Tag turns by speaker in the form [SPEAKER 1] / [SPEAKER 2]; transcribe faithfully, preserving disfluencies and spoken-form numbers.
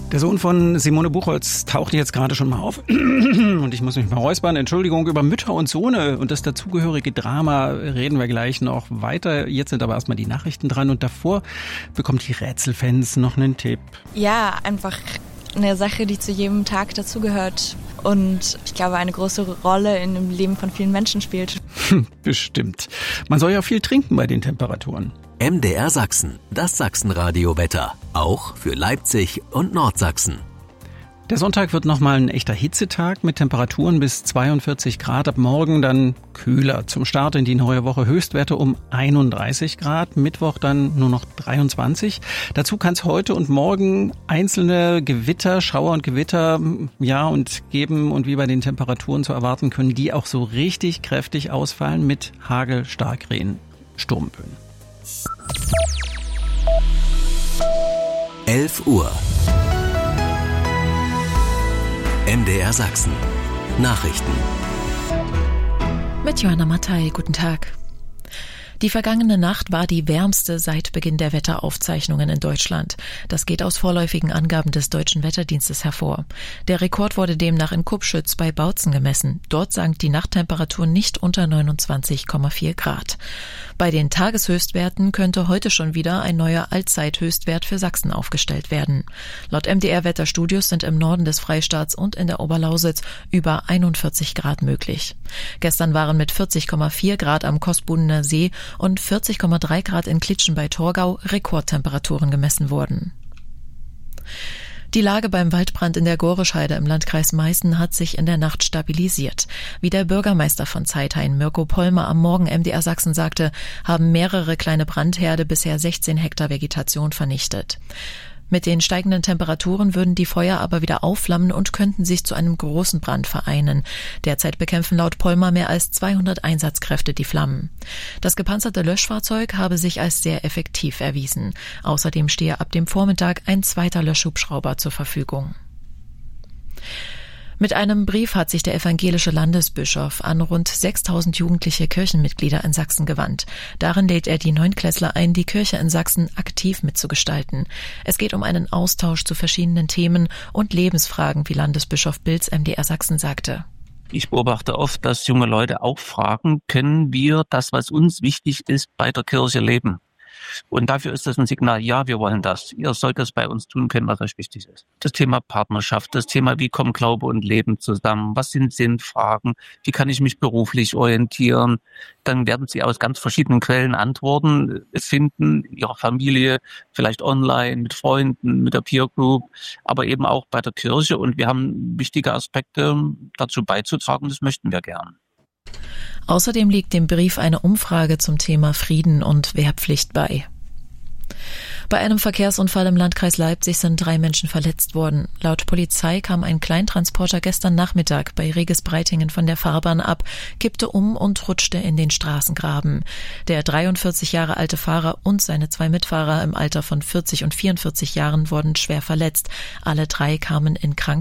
[SPEAKER 1] Der Sohn von Simone Buchholz tauchte jetzt gerade schon mal auf und ich muss mich mal räuspern. Entschuldigung, über Mütter und Sohne und das dazugehörige Drama reden wir gleich noch weiter. Jetzt sind aber erstmal die Nachrichten dran und davor bekommt die Rätselfans noch einen Tipp.
[SPEAKER 2] Ja, einfach eine Sache, die zu jedem Tag dazugehört und ich glaube eine große Rolle in dem Leben von vielen Menschen spielt.
[SPEAKER 1] Bestimmt. Man soll ja viel trinken bei den Temperaturen.
[SPEAKER 3] M D R Sachsen, das Sachsenradio-Wetter. Auch für Leipzig und Nordsachsen.
[SPEAKER 1] Der Sonntag wird nochmal ein echter Hitzetag mit Temperaturen bis zweiundvierzig Grad. Ab morgen dann kühler. Zum Start in die neue Woche Höchstwerte um einunddreißig Grad. Mittwoch dann nur noch dreiundzwanzig. Dazu kann es heute und morgen einzelne Gewitter, Schauer und Gewitter, ja, und geben. Und wie bei den Temperaturen zu erwarten, können die auch so richtig kräftig ausfallen mit Hagel, Starkregen, Sturmböen.
[SPEAKER 3] elf Uhr. M D R Sachsen. Nachrichten.
[SPEAKER 4] Mit Johanna Mattei, guten Tag. Die vergangene Nacht war die wärmste seit Beginn der Wetteraufzeichnungen in Deutschland. Das geht aus vorläufigen Angaben des Deutschen Wetterdienstes hervor. Der Rekord wurde demnach in Kupschütz bei Bautzen gemessen. Dort sank die Nachttemperatur nicht unter neunundzwanzig Komma vier Grad. Bei den Tageshöchstwerten könnte heute schon wieder ein neuer Allzeithöchstwert für Sachsen aufgestellt werden. Laut M D R Wetterstudios sind im Norden des Freistaats und in der Oberlausitz über einundvierzig Grad möglich. Gestern waren mit vierzig Komma vier Grad am Kosbudener See und vierzig Komma drei Grad in Klitschen bei Torgau Rekordtemperaturen gemessen wurden. Die Lage beim Waldbrand in der Gorescheide im Landkreis Meißen hat sich in der Nacht stabilisiert. Wie der Bürgermeister von Zeithain, Mirko Pollmer, am Morgen M D R Sachsen sagte, haben mehrere kleine Brandherde bisher sechzehn Hektar Vegetation vernichtet. Mit den steigenden Temperaturen würden die Feuer aber wieder aufflammen und könnten sich zu einem großen Brand vereinen. Derzeit bekämpfen laut Pollmer mehr als zweihundert Einsatzkräfte die Flammen. Das gepanzerte Löschfahrzeug habe sich als sehr effektiv erwiesen. Außerdem stehe ab dem Vormittag ein zweiter Löschhubschrauber zur Verfügung. Mit einem Brief hat sich der evangelische Landesbischof an rund sechstausend jugendliche Kirchenmitglieder in Sachsen gewandt. Darin lädt er die Neunklässler ein, die Kirche in Sachsen aktiv mitzugestalten. Es geht um einen Austausch zu verschiedenen Themen und Lebensfragen, wie Landesbischof Bilz M D R Sachsen sagte.
[SPEAKER 5] Ich beobachte oft, dass junge Leute auch fragen, können wir das, was uns wichtig ist, bei der Kirche leben? Und dafür ist das ein Signal, ja, wir wollen das. Ihr sollt das bei uns tun können, was euch wichtig ist. Das Thema Partnerschaft, das Thema, wie kommen Glaube und Leben zusammen? Was sind Sinnfragen? Wie kann ich mich beruflich orientieren? Dann werden sie aus ganz verschiedenen Quellen Antworten finden, ihrer Familie, vielleicht online, mit Freunden, mit der Peer Group, aber eben auch bei der Kirche. Und wir haben wichtige Aspekte dazu beizutragen, das möchten wir gern.
[SPEAKER 4] Außerdem liegt dem Brief eine Umfrage zum Thema Frieden und Wehrpflicht bei. Bei einem Verkehrsunfall im Landkreis Leipzig sind drei Menschen verletzt worden. Laut Polizei kam ein Kleintransporter gestern Nachmittag bei Reges-Breitingen von der Fahrbahn ab, kippte um und rutschte in den Straßengraben. Der dreiundvierzig Jahre alte Fahrer und seine zwei Mitfahrer im Alter von vierzig und vierundvierzig Jahren wurden schwer verletzt. Alle drei kamen in Krankenhaus.